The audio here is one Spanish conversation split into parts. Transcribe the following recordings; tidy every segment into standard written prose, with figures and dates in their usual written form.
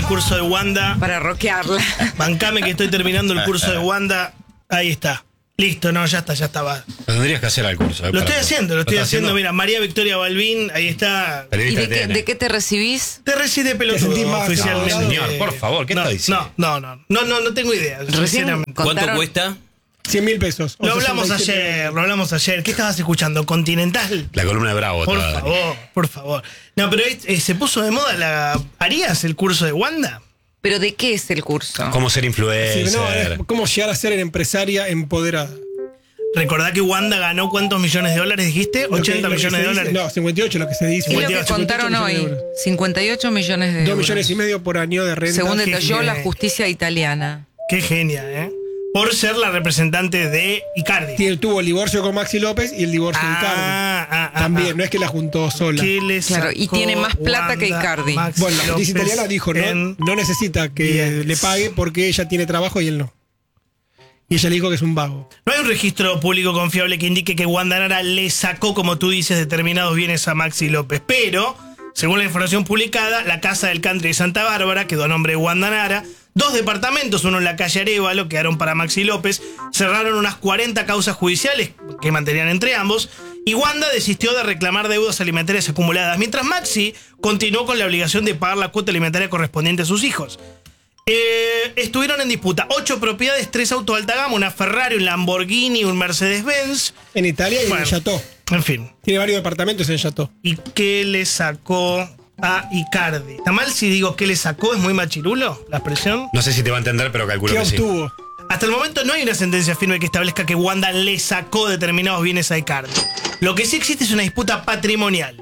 curso de Wanda. Para rockearla. Bancame que estoy terminando el curso de Wanda. Ahí está. Listo, no, ya está. Va. Lo tendrías que hacer al curso. Lo estoy haciendo. Mira, María Victoria Balbín, ahí está. ¿Y de qué te recibís? Te recibí pelotudo oficialmente. No, señor, por favor, ¿qué está diciendo? No tengo idea. ¿Cuánto cuesta? 100.000 pesos. Lo hablamos ayer. ¿Qué estabas escuchando? ¿Continental? La columna de Bravo. Por favor. No, pero se puso de moda ¿Harías el curso de Wanda? ¿Pero de qué es el curso? ¿Cómo ser influencer? Sí, es cómo llegar a ser empresaria empoderada. Recordá que Wanda ganó ¿cuántos millones de dólares dijiste? 80 millones de dólares. No, 58 lo que se dice. ¿Qué es lo que contaron hoy? 58 millones de euros. 2 millones y medio por año de renta. Según detalló la justicia italiana. Qué genia, ¿eh? Por ser la representante de Icardi. Tuvo el divorcio con Maxi López y el divorcio de Icardi. También, no es que la juntó sola. Claro, y tiene más plata que Icardi. Bueno, la justicia italiana dijo, no necesita que le pague porque ella tiene trabajo y él no. Y ella le dijo que es un vago. No hay un registro público confiable que indique que Wanda Nara le sacó, como tú dices, determinados bienes a Maxi López. Pero, según la información publicada, la casa del country de Santa Bárbara quedó a nombre de Wanda Nara. 2 departamentos, uno en la calle Arévalo, quedaron para Maxi López. Cerraron unas 40 causas judiciales que mantenían entre ambos. Y Wanda desistió de reclamar deudas alimentarias acumuladas, mientras Maxi continuó con la obligación de pagar la cuota alimentaria correspondiente a sus hijos. Estuvieron en disputa 8 propiedades, 3 autos de alta gama, una Ferrari, un Lamborghini, un Mercedes-Benz. En Italia y en Chateau. En fin. Tiene varios departamentos en Chateau. ¿Y qué le sacó a Icardi? ¿Está mal si digo qué le sacó? ¿Es muy machirulo la expresión? No sé si te va a entender, pero calculo que sí. ¿Qué obtuvo? Hasta el momento no hay una sentencia firme que establezca que Wanda le sacó determinados bienes a Icardi. Lo que sí existe es una disputa patrimonial.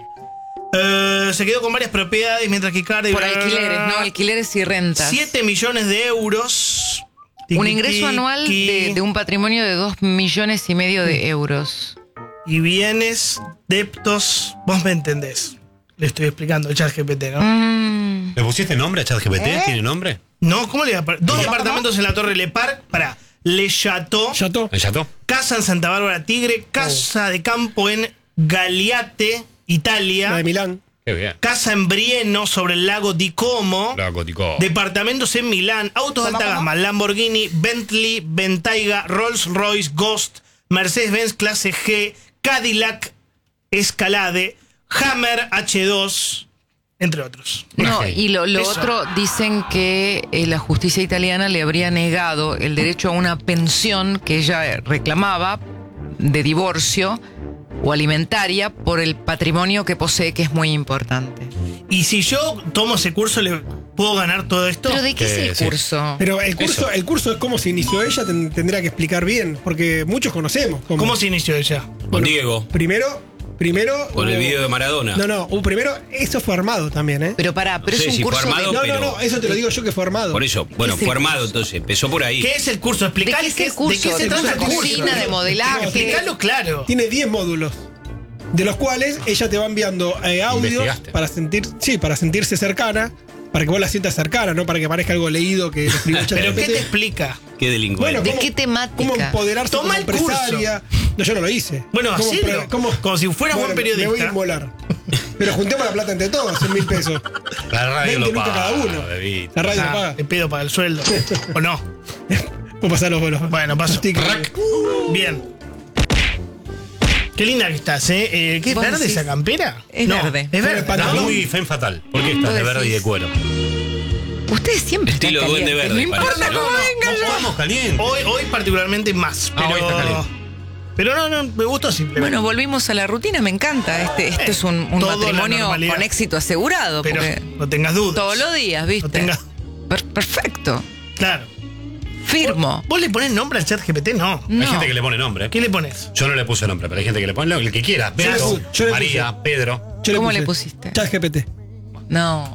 Se quedó con varias propiedades, mientras que Icardi... Por alquileres, ¿no? Alquileres y rentas. 7 millones de euros. Un ingreso anual de un patrimonio de 2,5 millones de euros. Y bienes, deptos... Vos me entendés. Le estoy explicando, ChatGPT, ¿no? ¿Le pusiste nombre a ChatGPT? ¿Tiene nombre? No, ¿cómo le va a poner? 2 departamentos en la Torre Le Parc, Le Chateau. ¿En Chateau? Casa en Santa Bárbara Tigre, casa de campo en Galiate, Italia. La de Milán. Qué bien. Casa en Brieno, sobre el lago di Como. Departamentos en Milán, autos de alta gama, Lamborghini, Bentley, Bentayga, Rolls Royce, Ghost, Mercedes-Benz clase G, Cadillac, Escalade, Hammer H2, entre otros. No, y lo otro, dicen que la justicia italiana le habría negado el derecho a una pensión que ella reclamaba de divorcio o alimentaria por el patrimonio que posee, que es muy importante. Y si yo tomo ese curso, ¿le puedo ganar todo esto? ¿Pero de qué es el curso? Pero el curso es cómo se inició ella, tendrá que explicar bien, porque muchos conocemos. ¿Cómo se inició ella? Con Diego. Primero. Con el video de Maradona. Primero, eso fue armado también, ¿eh? Pero es un curso. Fue armado, No, eso te lo digo yo que fue armado. Por eso, fue armado, entonces, empezó por ahí. ¿Qué es el curso? Explicar ¿De qué es el curso? ¿De qué se trata el curso? Cocina, de modelaje. Explicarlo claro. Tiene 10 módulos, de los cuales ella te va enviando audios para sentirse cercana, para que vos la sientas cercana, no para que parezca algo leído que escribió ¿Pero qué te explica? Qué delincuente. ¿De qué temática? Cómo empoderarse como empresaria. No, yo no lo hice. Bueno, hacerlo. Como si fueras buen periodista. Me voy a inmolar. Pero juntemos la plata entre todos, 100.000 pesos. La radio 20 lo paga, cada uno. bebito. La radio lo paga. Te pido para el sueldo. ¿O no? Puedo pasar los bolos. Bueno, paso. Bien. Qué linda que estás, ¿eh? ¿Qué es verde esa campera? Es verde. Es verde. Estás muy fen fatal. ¿Por qué estás de verde y de cuero? Ustedes siempre Estilo están Duende calientes. Verde, No importa parece, cómo ¿no? venga ya. Estamos calientes. Hoy particularmente más. Pero, hoy está caliente. Pero no, me gustó simplemente. Bueno, volvimos a la rutina, me encanta. Este es un matrimonio con éxito asegurado. Pero porque no tengas dudas. todos los días, ¿viste? No tengas... Perfecto. Claro. Firmo. ¿Vos le ponés nombre al ChatGPT? No. Hay gente que le pone nombre. ¿Qué le pones? Yo no le puse nombre, pero hay gente que le pone el que quiera. Beto, yo le María, Pedro. ¿Cómo le pusiste? ChatGPT. No.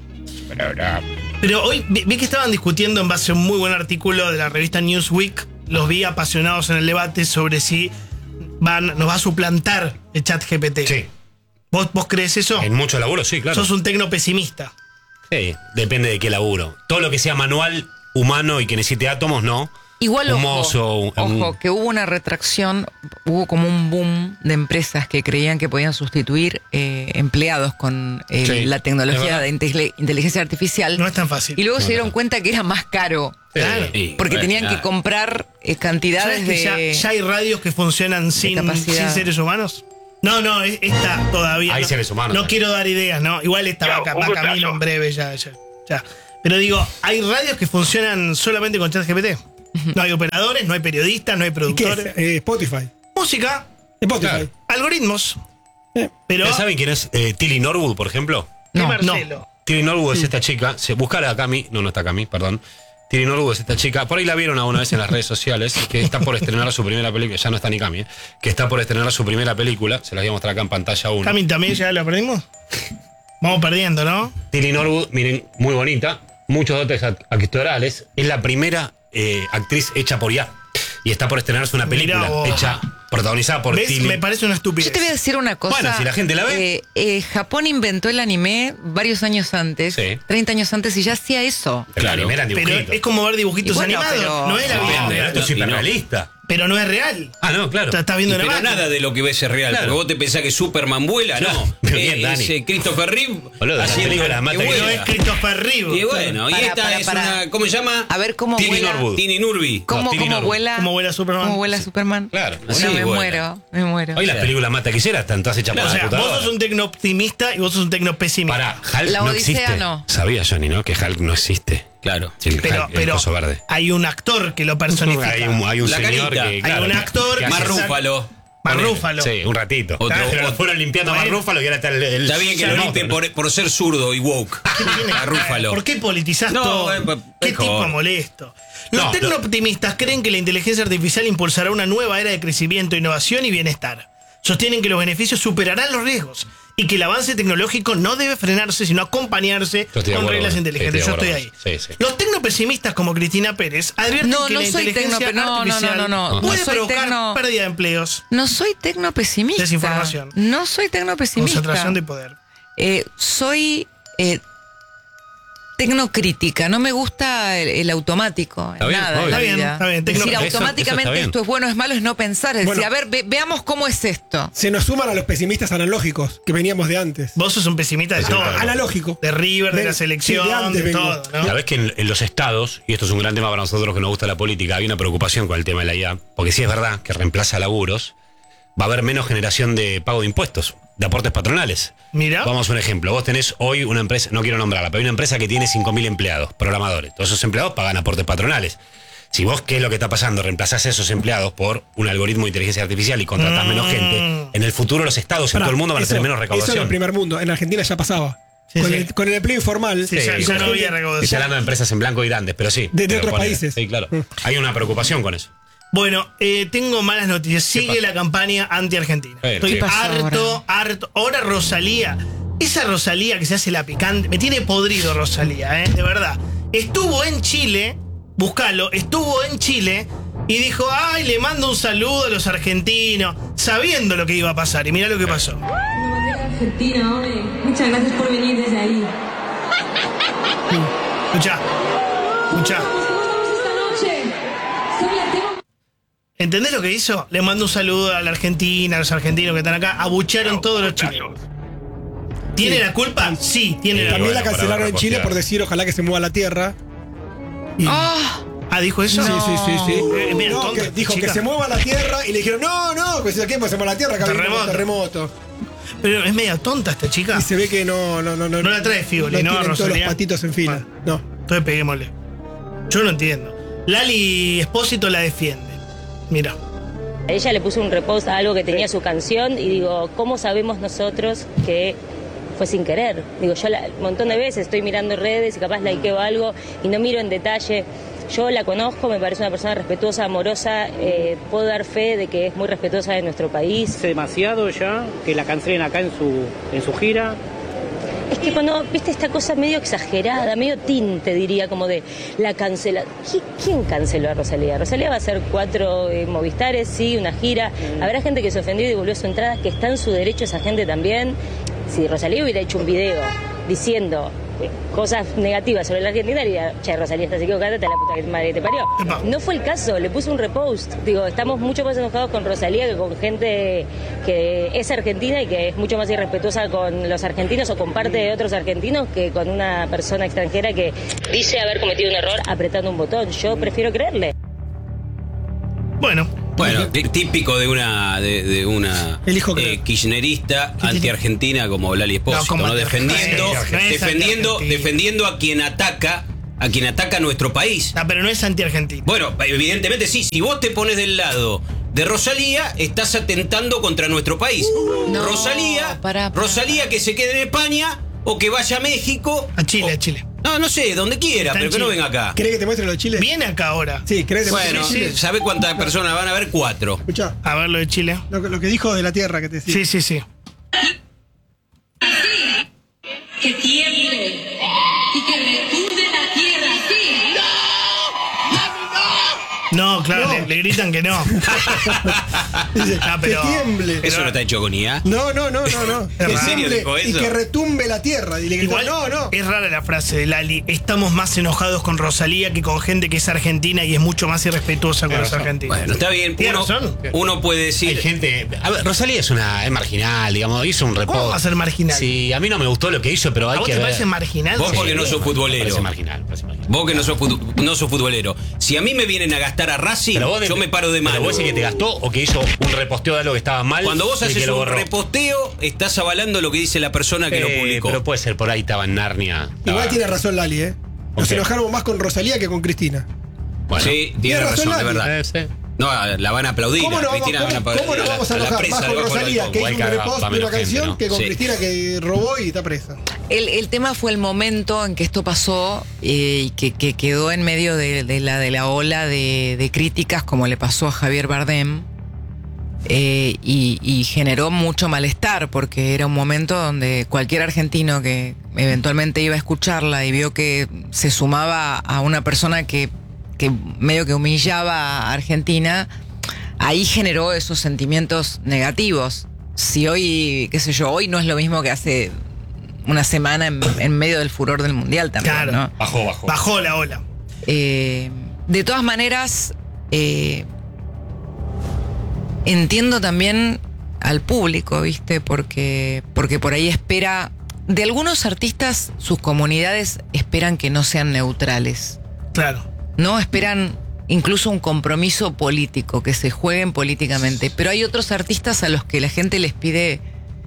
Pero hoy vi que estaban discutiendo en base a un muy buen artículo de la revista Newsweek. Los vi apasionados en el debate sobre si nos va a suplantar el ChatGPT. Sí. ¿Vos crees eso? En mucho laburo, sí, claro. Sos un tecno pesimista. Sí, depende de qué laburo. Todo lo que sea manual, humano y que necesite átomos, no. Igual, un mozo. ojo, que hubo una retracción, hubo como un boom de empresas que creían que podían sustituir empleados con Sí, la es tecnología verdad. de inteligencia artificial. No es tan fácil. Y luego No, se dieron no. cuenta que era más caro. Claro. Sí, Porque bueno, tenían que nada. comprar ¿Sabes cantidades que de... ya hay radios que funcionan sin capacidad. seres humanos? No, esta todavía. Hay no, seres humanos No también. quiero dar ideas, ¿no? Igual esta va camino en breve ya. Pero digo, hay radios que funcionan solamente con ChatGPT. No hay operadores, no hay periodistas, no hay ¿Y qué productores. es? Spotify. Música, Spotify. Claro. algoritmos. Eh. Pero. ¿Saben quién es Tilly Norwood, por ejemplo? No, Marcelo. Tilly Norwood es esta chica. Buscala a Cami. No está Cami, perdón. Tilly Norwood es esta chica. Por ahí la vieron alguna vez en las redes sociales. Que está por estrenar su primera película. Ya no está ni Cami, que está por estrenar su primera película. Se las voy a mostrar acá en pantalla 1. Cami, ¿también ya lo perdimos? Vamos perdiendo, ¿no? Tilly Norwood, miren, muy bonita. Muchos dotes actorales. Es la primera actriz hecha por IA. Y está por estrenarse una película Mirá vos. hecha, protagonizada por ¿Ves? Tilly. Me parece una estupidez. Yo te voy a decir una cosa. Bueno, si la gente la ve. Japón inventó el anime varios años antes, Sí. 30 años antes, y ya hacía eso. Pero Claro. la primera Pero dibujitos. es como ver dibujitos Y bueno, animados. pero- No es la No, vida pero real. esto es Y no. hiperrealista. Pero no es real. Ah, no, claro. Estás viendo una Pero vaca. nada de lo que ves es real. Claro. Porque vos te pensás que Superman vuela, Claro. no. Pero bien, Dani. Es Christopher Reeve Boludo, la película mata que que No vuela. es Christopher Reeve. Y bueno, y Para, esta para, es para. una. ¿Cómo se llama? A ver cómo Tilly vuela. Norwood. Tini Nurbi. ¿Cómo, Tilly cómo Norwood. vuela? ¿Cómo vuela Superman? ¿Cómo vuela Superman? Claro. Bueno, Así me vuela. muero. Hoy las películas más taquilleras están todas hechas por O la sea, computadora. vos sos un tecno optimista y vos sos un tecno pesimista. Para, Hulk La no Odisea existe. no. Sabía Johnny, ¿no? Que Hulk no existe. Claro. El Pero, Hulk, el coso verde. hay un actor que lo personifica. Hay un La señor carita. que. Hay claro, un actor que que hace- Más se saca- Rúfalo. Más Ponele. Rúfalo. Sí, un ratito. Otro- Pero lo otro- fueron limpiando a Mark Bueno. Ruffalo y ahora está el Está bien que lo otro, limpie ¿no? por ser zurdo y woke. ¿Qué tiene A que Rúfalo. ver? ¿Por qué politizás No, todo? Qué mejor. tipo molesto. Los No, tecnooptimistas creen que la inteligencia artificial impulsará una nueva era de crecimiento, innovación y bienestar. Sostienen que los beneficios superarán los riesgos y que el avance tecnológico no debe frenarse, sino acompañarse Yo estoy de con acuerdo reglas con- inteligentes. sí, Yo estoy de estoy ahí. acuerdo. Sí, sí. Los tecnopesimistas como Cristina Pérez advierten No, que no la soy inteligencia artificial no puede soy provocar tecno- pérdida de empleos, No soy tecnopesimista. Desinformación. No soy tecnopesimista. concentración de poder. Soy tecnocrítica. No me gusta el automático. Está bien, nada. obvio. en la Está bien, vida. está bien. Decir Eso- eso automáticamente está bien. esto es bueno, es malo, es no pensar. Es Bueno. decir, a ver, veamos cómo es esto. Se nos suman a los pesimistas analógicos que veníamos de antes. Vos sos un pesimista de Sí, todo. claro. Analógico. De River, de Ven, la selección, sí, de antes de vengo. todo, ¿no? Sabés que en los estados, y esto es un gran tema para nosotros que nos gusta la política, hay una preocupación con el tema de la IA, porque si es verdad que reemplaza laburos, va a haber menos generación de pago de impuestos, de aportes patronales. Mira. Vamos a un ejemplo. Vos tenés hoy una empresa, no quiero nombrarla, pero hay una empresa que tiene 5.000 empleados, programadores. Todos esos empleados pagan aportes patronales. Si vos, ¿qué es lo que está pasando? Reemplazás a esos empleados por un algoritmo de inteligencia artificial y contratás menos gente. En el futuro los estados en Pará, todo el mundo van a tener menos Eso en recaudación. el primer mundo. En Argentina ya pasaba. Sí, con, sí. El empleo informal. Sí, ya Sí, no con había gente- Estoy recaudación. hablando de empresas en blanco y grandes, pero sí. De Pero otros ponele. países. Sí, claro. Hay una preocupación con eso. Bueno, tengo malas noticias. Sigue pasa? la campaña anti-Argentina. Bueno, Estoy ¿qué pasa harto. Ahora Rosalía. Esa Rosalía que se hace la picante. Me tiene podrido Rosalía, de verdad. Estuvo en Chile. Buscalo. Estuvo en Chile. Y dijo, ay, le mando un saludo a los argentinos. Sabiendo lo que iba a pasar. Y mirá lo que pasó. Argentina, hombre. Muchas gracias por venir desde ahí. Escuchá. Escuchá. ¿Cómo estamos esta noche? Soy la tengo. ¿Entendés lo que hizo? Le mando un saludo a la Argentina, a los argentinos que están acá. Abucharon todos los chilenos. ¿Tiene Sí. la culpa? Sí, tiene la También culpa. la cancelaron en Chile repostear. por decir ojalá que se mueva la tierra. Y- Ah, ¿dijo eso? Sí, sí, sí, sí. Mira, No, tonta, que dijo chica. que se mueva la tierra y le dijeron, no, pues ¿qué? Pues se mueva la tierra, acá viene un terremoto. Pero es media tonta esta chica. Y se ve que no la trae Figoli, ¿no, tienen todos los Rosalía? patitos en fila. No. Entonces peguémosle. Yo no entiendo. Lali Espósito la defiende. Mira. Ella le puso un repost a algo que tenía su canción y digo, ¿cómo sabemos nosotros que fue sin querer? Digo, yo un montón de veces estoy mirando redes y capaz likeo algo y no miro en detalle. Yo la conozco, me parece una persona respetuosa, amorosa, puedo dar fe de que es muy respetuosa de nuestro país. Demasiado ya que la cancelen acá en su gira. Es que cuando, viste, esta cosa medio exagerada, medio tinte, diría, como de la cancela. ¿Quién canceló a Rosalía? Rosalía va a hacer 4 Movistares, sí, una gira. Habrá gente que se ofendió y devolvió su entrada, que está en su derecho esa gente también. Si Rosalía hubiera hecho un video diciendo cosas negativas sobre la Argentina, y diría, che, Rosalía, estás equivocada, te la puta que madre que te parió. Epa. No fue el caso, le puse un repost. Digo, estamos mucho más enojados con Rosalía que con gente que es argentina y que es mucho más irrespetuosa con los argentinos o con parte de otros argentinos que con una persona extranjera que dice haber cometido un error apretando un botón. Yo prefiero creerle. Bueno, Bueno, típico de una Elijo creer. kirchnerista anti-argentina como Lali Espósito, como ¿no? Defendiendo, no es anti-argentina. defendiendo a quien ataca a nuestro país. no, pero no es anti-argentino. Bueno, evidentemente sí. Si vos te pones del lado de Rosalía, estás atentando contra nuestro país. No, Rosalía, pará. Rosalía que se quede en España o que vaya a México. A Chile. No sé, donde quiera, Está en pero que no Chile. venga acá. ¿Querés que te muestre lo de Chile? Viene acá ahora. Sí, ¿querés que te muestre Bueno, lo de Chile? ¿sabe cuántas personas van a ver? 4. Escuchá, A ver lo de Chile. lo que dijo de la tierra que te decía. Sí. Que tiemble y que retumbe la tierra, sí. No, claro, No. le gritan que no. Dice, Ah, pero- que tiemble. Eso no está hecho con IA. No. Que ¿En serio tiemble dijo y eso? que retumbe la tierra. Y le gritó, Igual no. es rara la frase de Lali. Estamos más enojados con Rosalía que con gente que es argentina y es mucho más irrespetuosa con los argentinos. Bueno, está bien. Tiene razón. Uno puede Hay decir. gente. A ver, Rosalía es marginal, digamos, hizo un repost. ¿Cómo va a ser marginal? Sí, a mí no me gustó lo que hizo, pero hay ¿A vos que te ver. parece marginal? Vos Sí. porque no sos futbolero. Parece marginal, parece marginal. Vos que no sos futbolero. Si a mí me vienen a gastar a Racing, Pero vos yo me paro de mano. ¿Pero vos decís que te gastó o que hizo un reposteo de algo que estaba mal? Cuando vos y haces que lo un borró? reposteo, estás avalando lo que dice la persona que lo publicó. Pero puede ser por ahí, estaba en Narnia. Igual tiene razón Lali, ¿eh? Nos Ok. enojamos más con Rosalía que con Cristina. Bueno. Sí, tiene razón, de Lali. verdad. Sí. No, la van a aplaudir. ¿Cómo a no Cristina la van a aplaudir. cómo nos vamos a la enojar presa más con debajo del Rosalía balcón. que hizo Igual un que haga repost de Pamela una gente, canción ¿no? que con Sí. Cristina que robó y está presa? El tema fue el momento en que esto pasó y que quedó en medio de la ola de críticas, como le pasó a Javier Bardem, y generó mucho malestar, porque era un momento donde cualquier argentino que eventualmente iba a escucharla y vio que se sumaba a una persona que medio que humillaba a Argentina, ahí generó esos sentimientos negativos. Si hoy, qué sé yo, hoy no es lo mismo que hace una semana en medio del furor del mundial también, Claro. ¿no? Bajó. Bajó la ola. De todas maneras, entiendo también al público, ¿viste? Porque por ahí espera. De algunos artistas, sus comunidades esperan que no sean neutrales. Claro. No esperan incluso un compromiso político, que se jueguen políticamente. Pero hay otros artistas a los que la gente les pide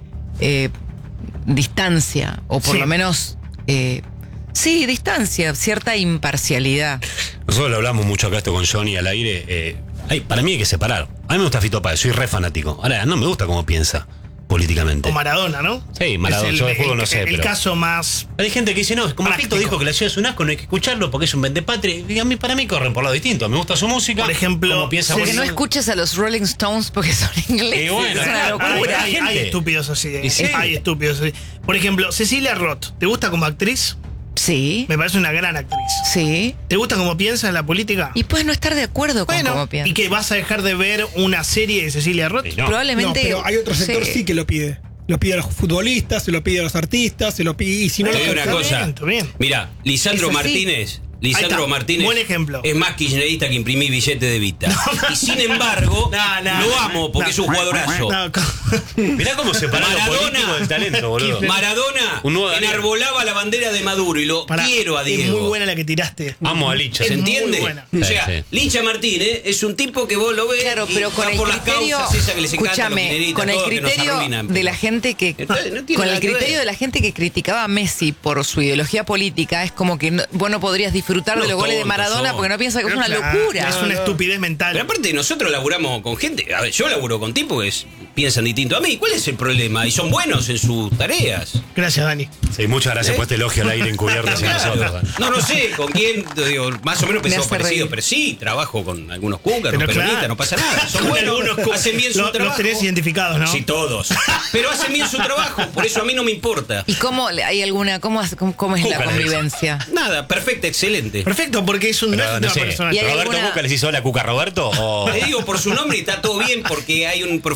distancia, o por Sí. lo menos, sí, distancia, cierta imparcialidad. Nosotros lo hablamos mucho acá esto con Johnny al aire. Para mí hay que separar. A mí me gusta Fito Páez, soy re fanático. Ahora, no me gusta cómo piensa políticamente. O Maradona, ¿no? Sí, Maradona, Es yo de fútbol no sé, el pero- caso más. Hay gente que dice, no, como Práctico. Fito dijo que la ciudad es un asco, no hay que escucharlo porque es un vendepatria. Y para mí corren por lado distinto. Me gusta su música. Por ejemplo, cómo piensa sí, Porque no Bueno, escuches a los Rolling Stones porque son ingleses. Y bueno, es una hay- locura. Hay gente. estúpidos así. Y sí. Hay estúpidos así. Por ejemplo, Cecilia Roth, ¿te gusta como actriz? Sí, Me parece una gran actriz. sí. ¿Te gusta cómo piensa en la política? Y puedes no estar de acuerdo con cómo piensas. ¿y que vas a dejar de ver una serie de Cecilia Roth? Sí, no. Probablemente. No, pero hay otro sector sí. sí que lo pide. Lo pide a los futbolistas, se lo pide a los artistas, se lo pide. Y si no Te lo digo una aceptan- cosa. Está bien. Mira, Lisandro Es así. Martínez. Ahí Lisandro está. Martínez. Buen ejemplo. Es más kirchnerista que imprimir billete de Vita. Y sin embargo, lo amo porque es un jugadorazo. No, Mirá cómo separan lo Maradona. político del talento, boludo. Maradona Un nuevo Daniel. enarbolaba la bandera de Maduro y lo pará, quiero a Diego. Es muy buena la que tiraste. Amo a Licha. ¿Se Es muy entiende? buena. O sea, Sí, sí. Licha Martínez es un tipo que vos lo ves Claro, y pero con va el por las criterio, causas esas que les encantan los escúchame, kirchneristas, con el todos que nos criterio arruinan. de la gente que, Entonces, no tiene con nada el que ver. criterio de la gente que criticaba a Messi por su ideología política, es como que vos no podrías disfrutar de Los los goles de tontos Maradona son. porque no piensa que es Pero una claro, locura. Es una estupidez mental. Pero aparte nosotros laburamos con gente, a ver, yo laburo con tipos que piensan distinto a mí. ¿Cuál es el problema? Y son buenos en sus tareas. Gracias, Dani. Sí, muchas gracias por este elogio al aire encubierto hacia nosotros. No sé con quién, digo, más o menos Me pensamos hace parecido, reír. pero sí, trabajo con algunos cúcaros, Pero peronistas, claro. no pasa nada. Son Con buenos, algunos cu- hacen bien su los trabajo. tenés identificados, ¿no? Sí, todos. Pero hacen bien su trabajo, por eso a mí no me importa. ¿Y cómo hay alguna, cómo es la Cuca, convivencia? Nada, perfecta, excelente. Perfecto, porque es un, no es Pero, una no sé, persona. Y hay ¿Roberto alguna- Cuca les hizo hola Cuca Roberto? O... Le digo por su nombre y está todo bien porque hay un profesionalismo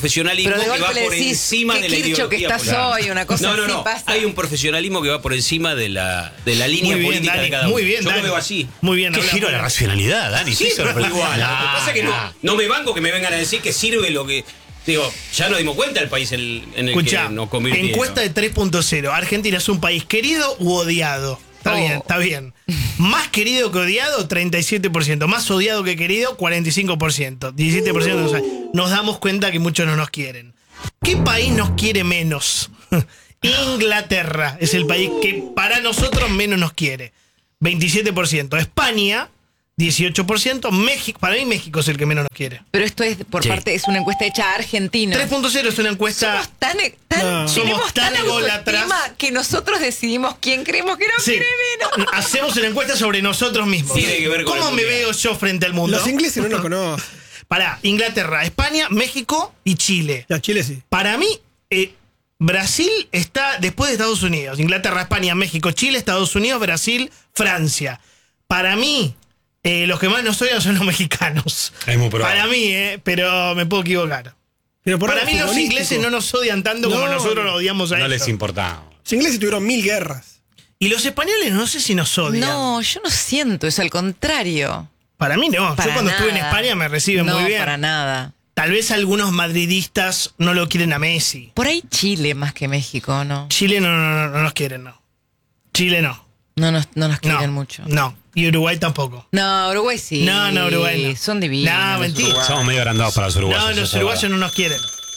profesionalismo Pero de que va golpe le por decís, encima qué de la Kircho ideología que estás política. hoy, una cosa no, así no. pasa. Hay un profesionalismo que va por encima de la línea Muy bien, política Dani, de cada uno. muy bien, Yo Dani. lo veo así. Muy bien, Qué hablamos. giro a la racionalidad, Dani. Sí, pero sorprendente. igual. Lo que pasa es que no me banco que me vengan a decir que sirve lo que. Digo, ya nos dimos cuenta el país en el Escuchá, que nos convirtieron. encuesta de 3.0. ¿Argentina es un país querido u odiado? Está bien, está bien. Más querido que odiado, 37%. Más odiado que querido, 45%. 17% no sabe. Nos damos cuenta que muchos no nos quieren. ¿Qué país nos quiere menos? Inglaterra es el país que para nosotros menos nos quiere. 27%. España, 18%. México, para mí México es el que menos nos quiere. Pero esto es es una encuesta hecha a Argentina. 3.0 es una encuesta. Somos tan, Somos tenemos tan tan ególatras autoestima que nosotros decidimos quién creemos que nos Sí. quiere menos. Hacemos una encuesta sobre nosotros mismos. Tiene que ver con ¿Cómo el me mundial. veo yo frente al mundo? Los ingleses no nos conocen. Pará, Inglaterra, España, México y Chile. Ya, Chile sí. Para mí, Brasil está después de Estados Unidos. Inglaterra, España, México, Chile, Estados Unidos, Brasil, Francia. Para mí, los que más nos odian son los mexicanos. Es muy probable. Para mí, pero me puedo equivocar. Pero por Para algo mí los futbolístico. ingleses no nos odian tanto como No, nosotros los odiamos a No ellos. les importa. Los ingleses tuvieron 1000 guerras. Y los españoles no sé si nos odian. No, yo no siento eso, al contrario. Para mí no. Para Yo cuando estuve en nada. España me reciben No, muy bien. para nada. Tal vez algunos madridistas no lo quieren a Messi. Por ahí Chile más que México, ¿no? Chile no nos quieren, no. Chile no. No nos quieren No, mucho. no. Y Uruguay tampoco. No, Uruguay sí. No, Uruguay no. Son divinos. No, los mentira. uruguayos. Somos medio agrandados para los uruguayos. No, eso los es uruguayos verdad. no nos quieren.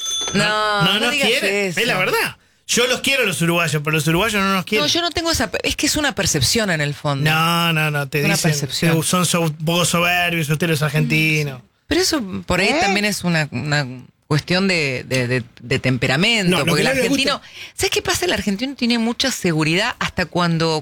No nos digas quieren. eso. Es la verdad. Yo los quiero a los uruguayos, pero los uruguayos no nos quieren. No, yo no tengo esa. Es que es una percepción en el fondo. No, te Una dicen. percepción. Son un poco soberbios ustedes los argentinos. Pero eso por ahí también es una cuestión de temperamento. No, lo porque que el no le argentino. ¿Sabes qué pasa? El argentino tiene mucha seguridad hasta cuando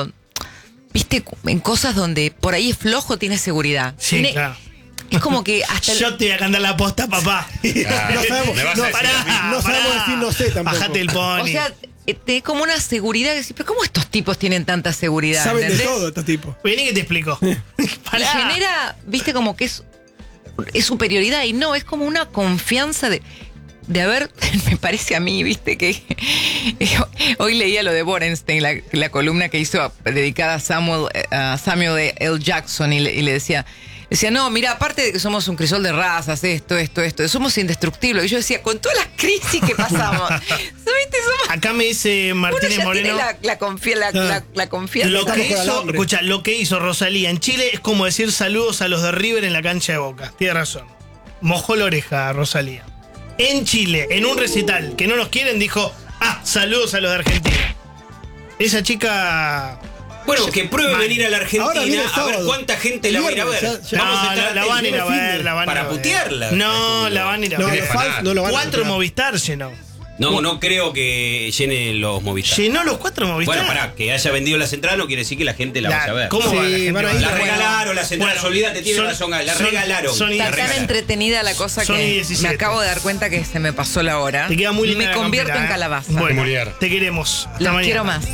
viste, en cosas donde por ahí es flojo, tiene seguridad. Sí, claro. Es como que hasta Yo te voy a cantar la posta, papá. No sabemos, me vas a no, decir pará, a mí. no sabemos decir no sé tampoco. Bájate el pony. O sea, te como una seguridad que decís, pero ¿cómo estos tipos tienen tanta seguridad? Saben de ¿entendés? todo estos tipos. Vení que te explico. Y Pará. genera, viste, como que es superioridad y no, es como una confianza de haber, me parece a mí, viste, que hoy leía lo de Borenstein, la columna que hizo dedicada a Samuel L. Jackson y le decía, no, mira, aparte de que somos un crisol de razas, esto, somos indestructibles. Y yo decía, con todas las crisis que pasamos, ¿viste? Acá me dice Uno Martínez ya Moreno. tiene la confianza. Lo Estamos que con hizo, alambre. escucha, lo que hizo Rosalía en Chile es como decir saludos a los de River en la cancha de Boca. Tiene razón. Mojó la oreja Rosalía. En Chile, en un recital que no nos quieren, dijo, saludos a los de Argentina. Esa chica. Bueno, que pruebe Mal. venir a la Ahora viene Argentina el a ver sábado. cuánta gente la va a ir a ver. Viernes, ya- Vamos a No, estar la van a ir a atentos. ver, la van a Para ir a ver. putearla. No, la van a ir a No, ver. los fans no lo van a 4 comprar. Movistar llenó. No creo que llene los Movistar. Llenó los 4 Movistar. Bueno, pará, que haya vendido las entradas no quiere decir que la gente la vaya a ver. ¿Cómo Sí, va la gente? van a va ir. La ver? regalaron las entradas, Bueno, olvídate, tiene son- razón, la son- regalaron. son La Está tan regalaron. entretenida la cosa Son que 17. me acabo de dar cuenta que se me pasó la hora. Te queda muy linda Me la convierto campera, en calabaza. Bueno, Molière. te queremos. Hasta Los mañana. quiero más.